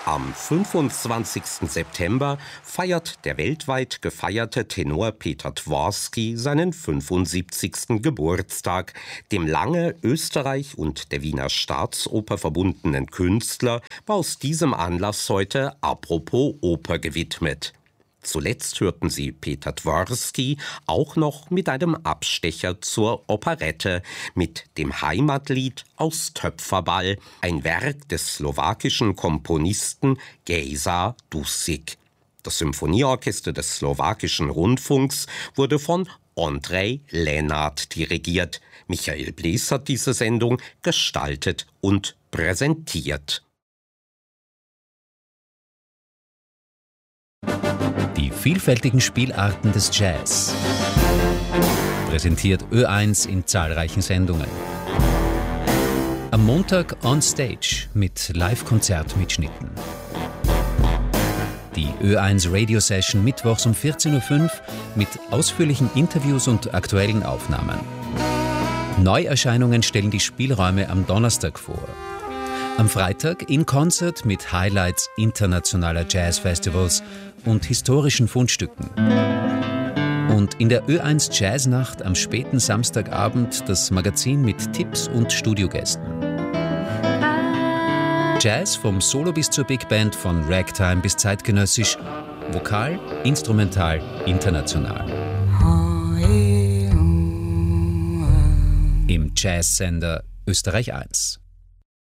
Am 25. September feiert der weltweit gefeierte Tenor Peter Dvorsky seinen 75. Geburtstag. Dem lange Österreich und der Wiener Staatsoper verbundenen Künstler war aus diesem Anlass heute Apropos Oper gewidmet. Zuletzt hörten Sie Peter Dvorsky auch noch mit einem Abstecher zur Operette, mit dem Heimatlied aus Töpferball, ein Werk des slowakischen Komponisten Gejsa Dusik. Das Symphonieorchester des slowakischen Rundfunks wurde von Ondrej Lenart dirigiert. Michael Blees hat diese Sendung gestaltet und präsentiert. Die vielfältigen Spielarten des Jazz. Präsentiert Ö1 in zahlreichen Sendungen. Am Montag on Stage mit Live-Konzertmitschnitten. Die Ö1 Radio Session mittwochs um 14.05 Uhr mit ausführlichen Interviews und aktuellen Aufnahmen. Neuerscheinungen stellen die Spielräume am Donnerstag vor. Am Freitag in Concert mit Highlights internationaler Jazzfestivals und historischen Fundstücken. Und in der Ö1 Jazznacht am späten Samstagabend das Magazin mit Tipps und Studiogästen. Jazz vom Solo bis zur Big Band, von Ragtime bis zeitgenössisch, vokal, instrumental, international. Im Jazzsender Österreich 1.